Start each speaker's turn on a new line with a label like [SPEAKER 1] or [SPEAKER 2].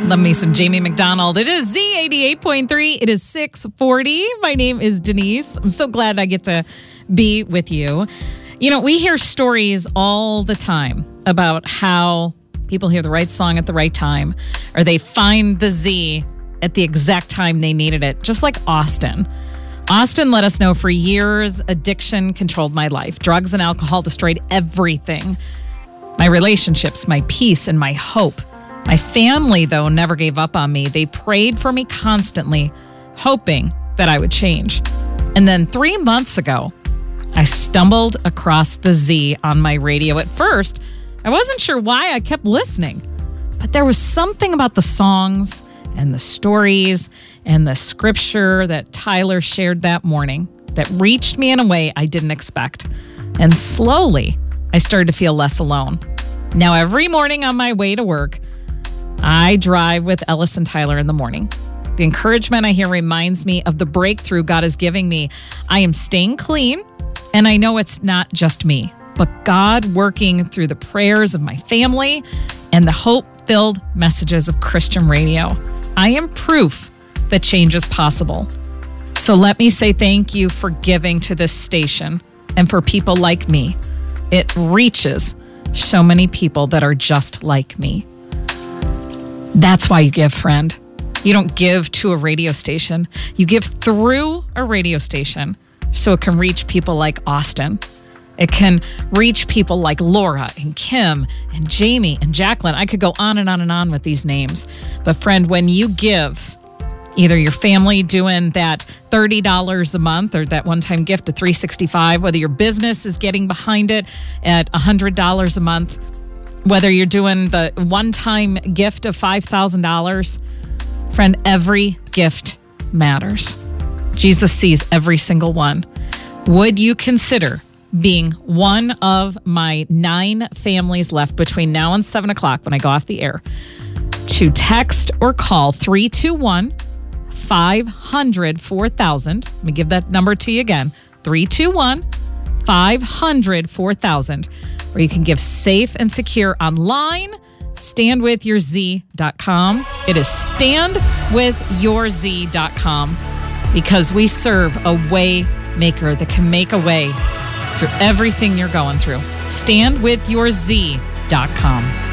[SPEAKER 1] Love me some Jamie McDonald. It is Z88.3. It is 6:40. My name is Denise. I'm so glad I get to be with you. You know, we hear stories all the time about how people hear the right song at the right time, or they find the Z at the exact time they needed it, just like Austin. Austin let us know for years, addiction controlled my life. Drugs and alcohol destroyed everything. My relationships, my peace, and my hope. My family, though, never gave up on me. They prayed for me constantly, hoping that I would change. And then 3 months ago, I stumbled across the Z on my radio. At first, I wasn't sure why I kept listening, but there was something about the songs and the stories and the scripture that Tyler shared that morning that reached me in a way I didn't expect. And slowly, I started to feel less alone. Now, every morning on my way to work, I drive with Ellis and Tyler in the morning. The encouragement I hear reminds me of the breakthrough God is giving me. I am staying clean, and I know it's not just me, but God working through the prayers of my family and the hope-filled messages of Christian radio. I am proof that change is possible. So let me say thank you for giving to this station and for people like me. It reaches so many people that are just like me. That's why you give, friend. You don't give to a radio station. You give through a radio station so it can reach people like Austin. It can reach people like Laura and Kim and Jamie and Jacqueline. I could go on and on and on with these names. But friend, when you give, either your family doing that $30 a month or that one-time gift of $365, whether your business is getting behind it at $100 a month, whether you're doing the one-time gift of $5,000, friend, every gift matters. Jesus sees every single one. Would you consider being one of my 9 families left between now and 7 o'clock when I go off the air to text or call 321-500-4000. Let me give that number to you again, 321-500-4000. Or you can give safe and secure online, standwithyourz.com. It is standwithyourz.com because we serve a way maker that can make a way through everything you're going through. Standwithyourz.com.